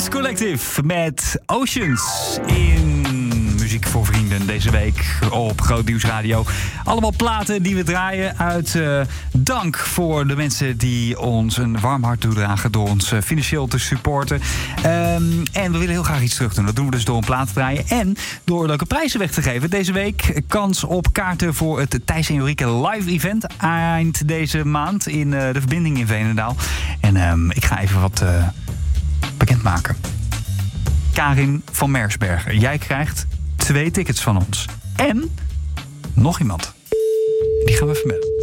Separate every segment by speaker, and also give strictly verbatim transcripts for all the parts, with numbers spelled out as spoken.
Speaker 1: Dance Collective met Oceans in Muziek voor Vrienden deze week op Groot Nieuws Radio. Allemaal platen die we draaien uit uh, dank voor de mensen die ons een warm hart toedragen door ons uh, financieel te supporten. Um, en we willen heel graag iets terug doen. Dat doen we dus door een plaat te draaien en door leuke prijzen weg te geven. Deze week kans op kaarten voor het Thijs en Jorike live event eind deze maand in uh, de Verbinding in Veenendaal. En um, ik ga even wat uh, bekendmaken. Karin van Mersbergen, jij krijgt twee tickets van ons. En nog iemand. Die gaan we even bellen.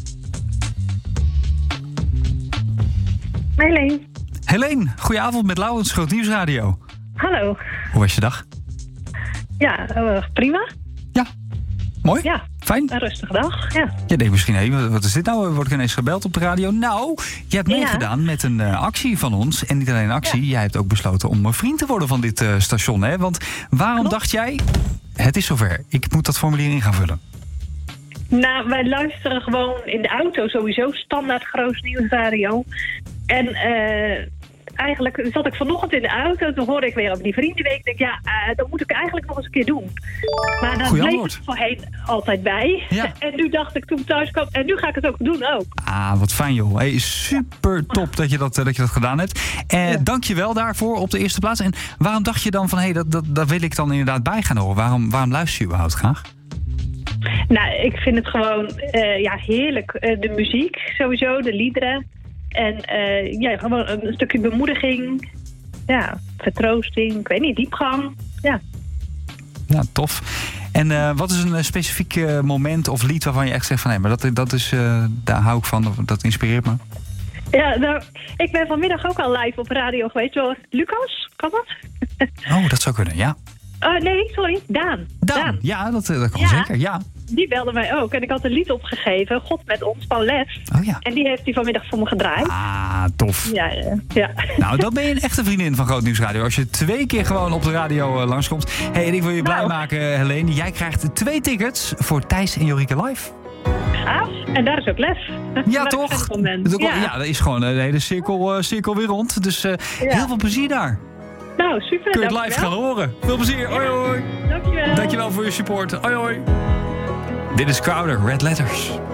Speaker 2: Helene.
Speaker 1: Helene, goedenavond met Laurens, Groot Nieuws Radio.
Speaker 2: Hallo.
Speaker 1: Hoe was je dag?
Speaker 2: Ja, uh, prima.
Speaker 1: Ja, mooi.
Speaker 2: Ja,
Speaker 1: fijn.
Speaker 2: Een rustige dag, ja.
Speaker 1: Je denkt misschien, hé, hey, wat is dit nou? Word ik ineens gebeld op de radio? Nou, je hebt meegedaan ja. met een uh, actie van ons. En niet alleen een actie, ja. jij hebt ook besloten om een vriend te worden van dit uh, station. Hè? Want waarom Klopt. dacht jij, het is zover, ik moet dat formulier in gaan vullen?
Speaker 2: Nou, wij luisteren gewoon in de auto sowieso standaard Groot Nieuws Radio. En uh, eigenlijk zat ik vanochtend in de auto, toen hoorde ik weer op die vriendenweek. Ik denk, ja, uh, dat moet ik eigenlijk nog eens een keer doen. Maar dan bleef het voorheen altijd bij. Ja. En nu dacht ik toen ik thuis kwam, en nu ga ik het ook doen ook.
Speaker 1: Ah, wat fijn joh. Hey, super top dat je dat, dat je dat gedaan hebt. Eh, ja. Dank je wel daarvoor op de eerste plaats. En waarom dacht je dan van, hé, hey, dat, dat, dat wil ik dan inderdaad bij gaan horen? Waarom, waarom luister je überhaupt graag?
Speaker 2: Nou, ik vind het gewoon uh, ja, heerlijk. Uh, de muziek sowieso, de liederen. En uh, ja, gewoon een stukje bemoediging. Ja, vertroosting, ik weet niet, diepgang. Ja,
Speaker 1: ja tof. En uh, wat is een specifiek uh, moment of lied waarvan je echt zegt van... hé, maar dat, dat is, uh, daar hou ik van, dat inspireert me?
Speaker 2: Ja, nou, ik ben vanmiddag ook al live op radio geweest. Zoals Lucas, kan dat?
Speaker 1: Oh, dat zou kunnen, ja.
Speaker 2: Uh, nee, sorry, Daan.
Speaker 1: Daan, Daan. Ja, dat, dat kan ja, zeker, ja.
Speaker 2: Die belde mij ook. En ik had een lied opgegeven, God met ons, van Lef.
Speaker 1: Oh ja.
Speaker 2: En die heeft hij vanmiddag voor me gedraaid.
Speaker 1: Ah, tof.
Speaker 2: Ja, ja, ja.
Speaker 1: Nou, dan ben je een echte vriendin van Groot Nieuws Radio. Als je twee keer gewoon op de radio uh, langskomt. Hé, hey, en ik wil je blij nou. maken, Helene. Jij krijgt twee tickets voor Thijs en Jorike live.
Speaker 2: Gaaf. En daar is ook Lef.
Speaker 1: Ja, toch? Dat ook, ja. ja, dat is gewoon de hele cirkel, uh, cirkel weer rond. Dus uh, ja. heel veel plezier daar.
Speaker 2: Nou, super.
Speaker 1: Kun je het live gaan horen. Veel plezier. Ja. Hoi, hoi.
Speaker 2: Dankjewel.
Speaker 1: Dankjewel voor je support. Hoi, hoi. Dit is Crowder, Red Letters.